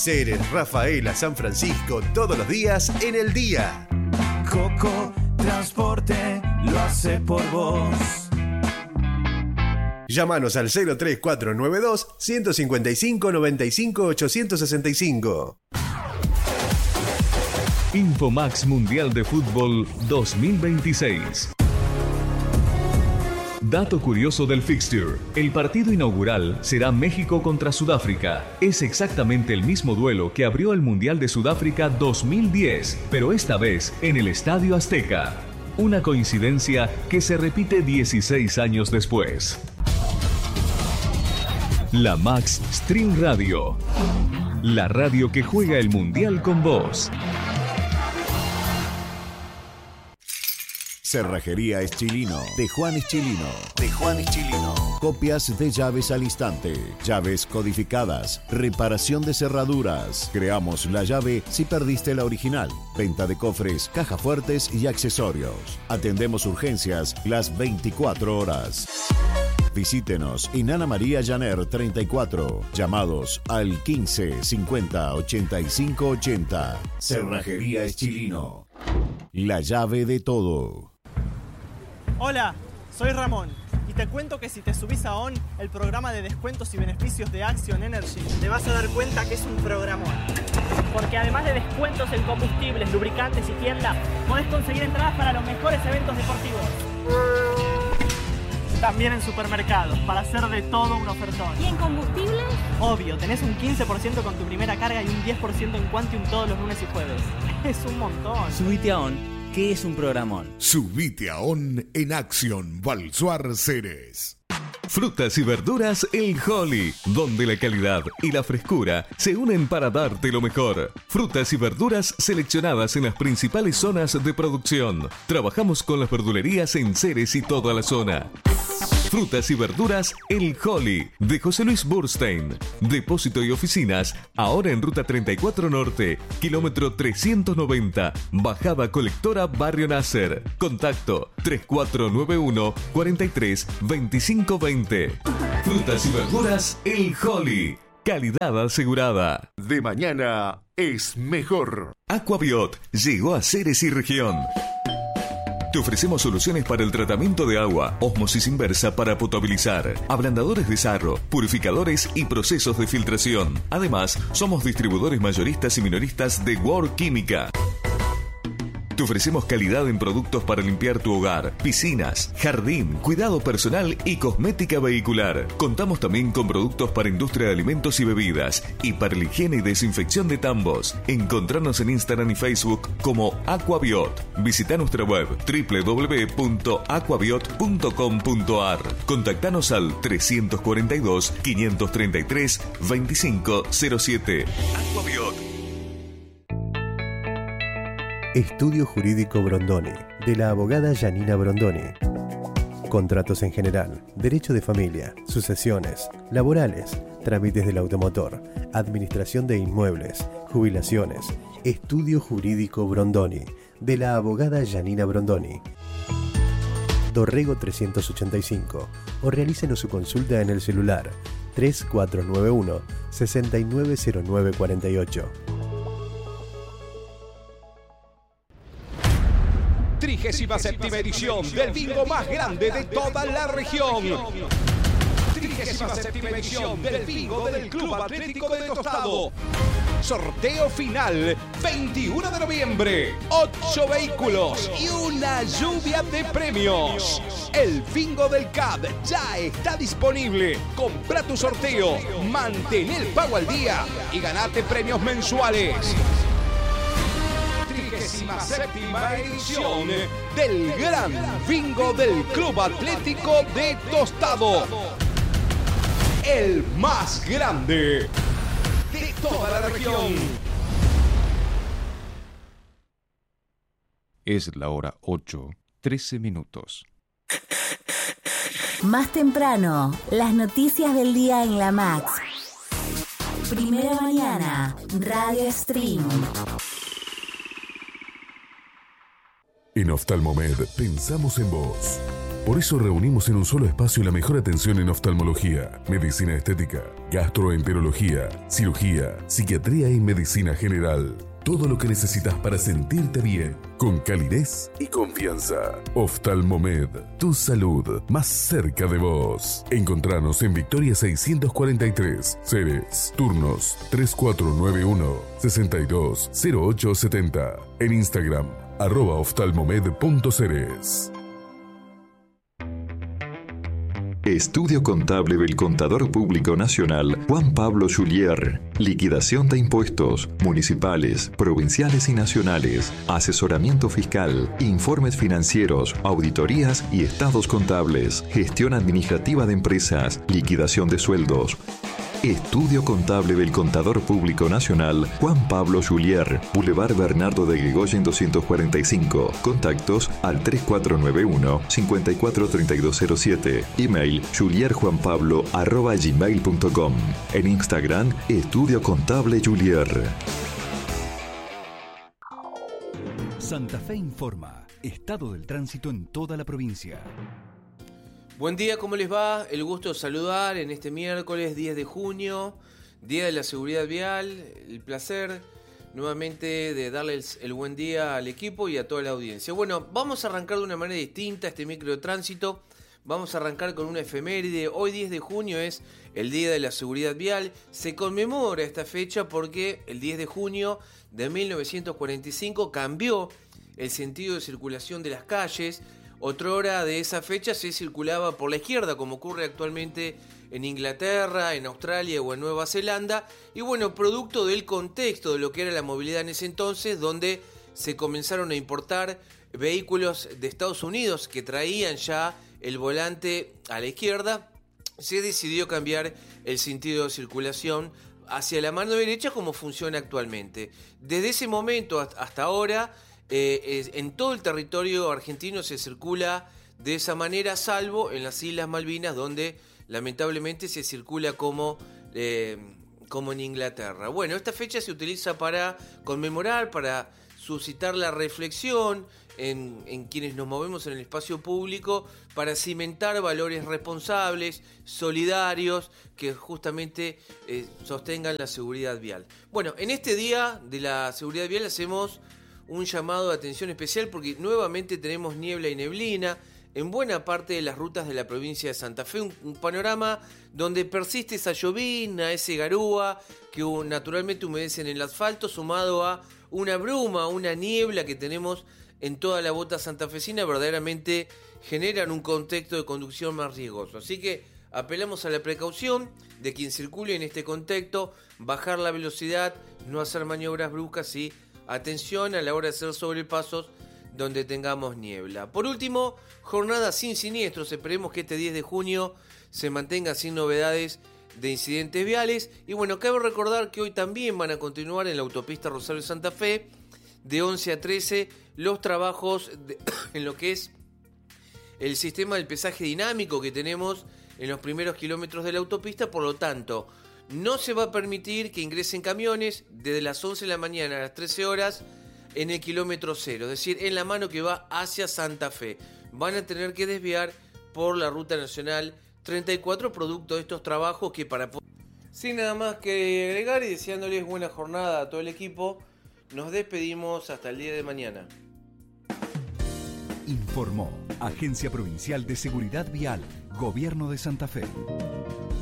Ceres, Rafaela, San Francisco, todos los días en el día. Coco Transporte lo hace por vos. Llámanos al 03492 155 95 865. Infomax Mundial de Fútbol 2026. Dato curioso del fixture. El partido inaugural será México contra Sudáfrica. Es exactamente el mismo duelo que abrió el Mundial de Sudáfrica 2010, pero esta vez en el Estadio Azteca. Una coincidencia que se repite 16 años después. La Max Stream Radio. La radio que juega el Mundial con vos. Cerrajería Eschilino, de Juan Eschilino. Copias de llaves al instante, llaves codificadas, reparación de cerraduras. Creamos la llave si perdiste la original. Venta de cofres, cajas fuertes y accesorios. Atendemos urgencias las 24 horas. Visítenos en Ana María Llaner 34. Llamados al 15 50 85 80. Cerrajería Eschilino. La llave de todo. Hola, soy Ramón y te cuento que si te subís a ON, el programa de descuentos y beneficios de Action Energy, te vas a dar cuenta que es un programón. Porque además de descuentos en combustibles, lubricantes y tienda, podés conseguir entradas para los mejores eventos deportivos. También en supermercados, para hacer de todo un ofertón. ¿Y en combustibles? Obvio, tenés un 15% con tu primera carga y un 10% en Quantium todos los lunes y jueves. Es un montón. Subite a ON, que es un programón. Subite a ON en Action Balsuar Ceres. Frutas y verduras El Holly, donde la calidad y la frescura se unen para darte lo mejor. Frutas y verduras seleccionadas en las principales zonas de producción. Trabajamos con las verdulerías en Ceres y toda la zona. Frutas y verduras El Holly, de José Luis Burstein. Depósito y oficinas, ahora en Ruta 34 Norte, kilómetro 390, Bajada Colectora Barrio Nasser. Contacto 3491 43 25 20. Frutas y verduras El Holly. Calidad asegurada. De mañana es mejor. Aquabiot llegó a Ceres y región. Te ofrecemos soluciones para el tratamiento de agua, ósmosis inversa para potabilizar, ablandadores de sarro, purificadores y procesos de filtración. Además, somos distribuidores mayoristas y minoristas de World Química. Te ofrecemos calidad en productos para limpiar tu hogar, piscinas, jardín, cuidado personal y cosmética vehicular. Contamos también con productos para industria de alimentos y bebidas y para la higiene y desinfección de tambos. Encontranos en Instagram y Facebook como Aquabiot. Visita nuestra web www.aquabiot.com.ar. Contactanos al 342 533 2507. Aquabiot. Estudio Jurídico Brondoni, de la abogada Janina Brondoni. Contratos en general, derecho de familia, sucesiones, laborales, trámites del automotor, administración de inmuebles, jubilaciones. Estudio Jurídico Brondoni, de la abogada Janina Brondoni. Dorrego 385, o realícenos su consulta en el celular 3491 690948. 37ª edición del bingo más grande de toda la región. 37ª edición del bingo del Club Atlético de Tostado. Sorteo final, 21 de noviembre. 8 vehículos y una lluvia de premios. El bingo del CAD ya está disponible. Compra tu sorteo, mantén el pago al día y ganate premios mensuales. 37ª edición del gran bingo del Club Atlético de Tostado. El más grande de toda la región. Es la hora 8:13. Más temprano, las noticias del día en la Max. Primera mañana, Radio Stream. En Oftalmomed pensamos en vos. Por eso reunimos en un solo espacio la mejor atención en oftalmología, medicina estética, gastroenterología, cirugía, psiquiatría y medicina general. Todo lo que necesitas para sentirte bien, con calidez y confianza. Oftalmomed, tu salud más cerca de vos. Encontranos en Victoria 643, Ceres. Turnos 3491-620870. En Instagram, @oftalmomed.ceres. Estudio Contable del Contador Público Nacional Juan Pablo Julier. Liquidación de impuestos municipales, provinciales y nacionales. Asesoramiento fiscal, informes financieros, auditorías y estados contables. Gestión administrativa de empresas, liquidación de sueldos. Estudio Contable del Contador Público Nacional Juan Pablo Julier, Boulevard Bernardo de Gregoyen 245. Contactos al 3491-543207. Email julierjuanpablo@gmail.com. En Instagram, Estudio Contable Julier. Santa Fe informa. Estado del tránsito en toda la provincia. Buen día, ¿cómo les va? El gusto de saludar en este miércoles 10 de junio, Día de la Seguridad Vial. El placer nuevamente de darles el buen día al equipo y a toda la audiencia. Bueno, vamos a arrancar de una manera distinta este micro de tránsito. Vamos a arrancar con una efeméride. Hoy 10 de junio es el Día de la Seguridad Vial. Se conmemora esta fecha porque el 10 de junio de 1945 cambió el sentido de circulación de las calles. Otrora de esa fecha se circulaba por la izquierda, como ocurre actualmente en Inglaterra, en Australia o en Nueva Zelanda. Y bueno, producto del contexto de lo que era la movilidad en ese entonces, donde se comenzaron a importar vehículos de Estados Unidos que traían ya el volante a la izquierda, se decidió cambiar el sentido de circulación hacia la mano derecha como funciona actualmente. Desde ese momento hasta ahora, en todo el territorio argentino se circula de esa manera, salvo en las Islas Malvinas, donde lamentablemente se circula como en Inglaterra. Bueno, esta fecha se utiliza para conmemorar, para suscitar la reflexión en quienes nos movemos en el espacio público, para cimentar valores responsables, solidarios, que justamente sostengan la seguridad vial. Bueno, en este día de la seguridad vial hacemos un llamado de atención especial porque nuevamente tenemos niebla y neblina en buena parte de las rutas de la provincia de Santa Fe, un panorama donde persiste esa llovizna, ese garúa que naturalmente humedece en el asfalto, sumado a una bruma, una niebla que tenemos en toda la bota santafesina, verdaderamente generan un contexto de conducción más riesgoso. Así que apelamos a la precaución de quien circule en este contexto, bajar la velocidad, no hacer maniobras bruscas y atención a la hora de hacer sobrepasos donde tengamos niebla. Por último, jornada sin siniestros. Esperemos que este 10 de junio se mantenga sin novedades de incidentes viales. Y bueno, cabe recordar que hoy también van a continuar en la autopista Rosario Santa Fe de 11 a 13 los trabajos en lo que es el sistema del pesaje dinámico que tenemos en los primeros kilómetros de la autopista. Por lo tanto, no se va a permitir que ingresen camiones desde las 11 de la mañana a las 13 horas en el kilómetro 0, es decir, en la mano que va hacia Santa Fe. Van a tener que desviar por la Ruta Nacional 34, producto de estos trabajos que Sin nada más que agregar y deseándoles buena jornada a todo el equipo, nos despedimos hasta el día de mañana. Informó Agencia Provincial de Seguridad Vial, Gobierno de Santa Fe.